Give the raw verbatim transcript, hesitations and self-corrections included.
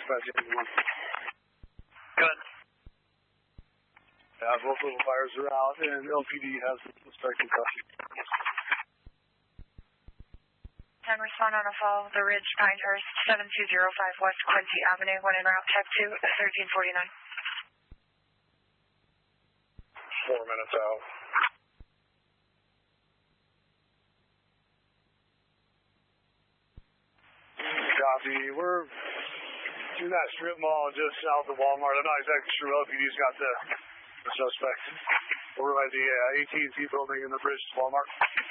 dispatch anyone. Good. Yeah, both little fires are out, and L P D has a strike concussion. ten respond on a fall, the Ridge, Pinehurst, seven two zero five West Quincy Avenue, one en route, tech two, thirteen forty-nine. Four minutes out. Copy. We're in that strip mall just south of Walmart. I'm not exactly sure L P D's got the, the suspect. We're by the uh, A T and T building in the Bridge to Walmart.